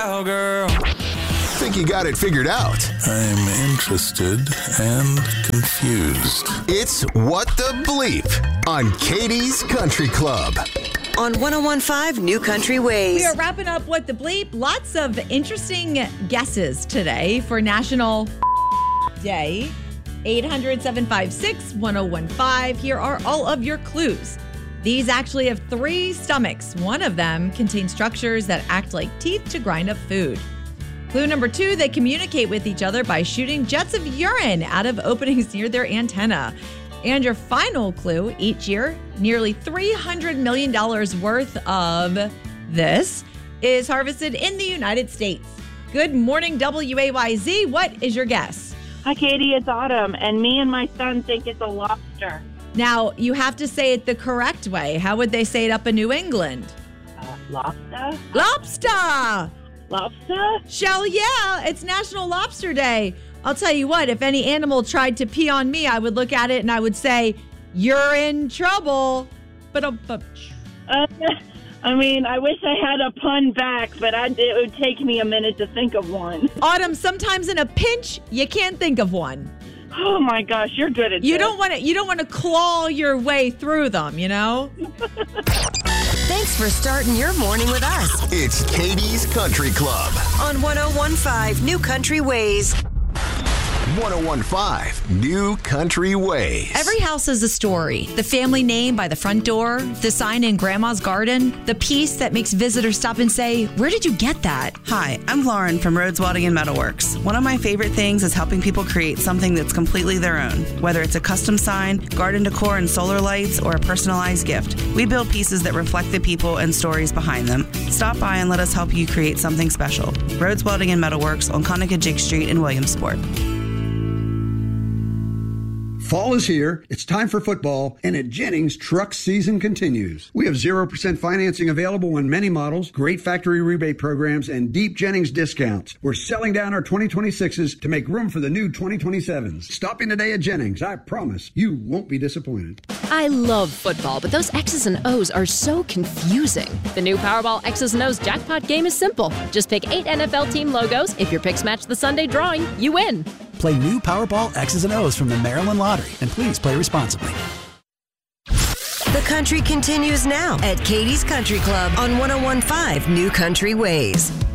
Cowgirl. Think you got it figured out? I'm interested and confused. It's What the Bleep on Katie's Country Club. On 101.5 New Country Ways. We are wrapping up What the Bleep. Lots of interesting guesses today for National Day. 800-756-1015. Here are all of your clues. These actually have 3 stomachs. One of them contains structures that act like teeth to grind up food. Clue number 2, they communicate with each other by shooting jets of urine out of openings near their antenna. And your final clue, each year, nearly $300 million worth of this is harvested in the United States. Good morning, WAYZ. What is your guess? Hi, Katie. It's Autumn, and me and my son think it's a lobster. Now, you have to say it the correct way. How would they say it up in New England? Lobster? Lobster! Lobster? Shell, yeah, it's National Lobster Day. I'll tell you what, if any animal tried to pee on me, I would look at it and I would say, you're in trouble. I mean, I wish I had a pun back, but it would take me a minute to think of one. Autumn, sometimes in a pinch, you can't think of one. Oh my gosh, you're good at this. You don't want to claw your way through them, you know? Thanks for starting your morning with us. It's Katie's Country Club On 101.5 New Country Ways. 101.5 New Country Ways. Every house has a story. The family name by the front door, the sign in Grandma's garden, the piece that makes visitors stop and say, where did you get that? Hi, I'm Lauren from Rhodes Welding and Metalworks. One of my favorite things is helping people create something that's completely their own. Whether it's a custom sign, garden decor and solar lights, or a personalized gift, we build pieces that reflect the people and stories behind them. Stop by and let us help you create something special. Rhodes Welding and Metalworks on Conecuh Street in Williamsport. Fall is here, it's time for football, and at Jennings, truck season continues. We have 0% financing available on many models, great factory rebate programs, and deep Jennings discounts. We're selling down our 2026s to make room for the new 2027s. Stop in today at Jennings. I promise you won't be disappointed. I love football, but those X's and O's are so confusing. The new Powerball X's and O's jackpot game is simple. Just pick 8 NFL team logos. If your picks match the Sunday drawing, you win. Play new Powerball X's and O's from the Maryland Lottery, and please play responsibly. The country continues now at Katie's Country Club on 101.5 New Country Ways.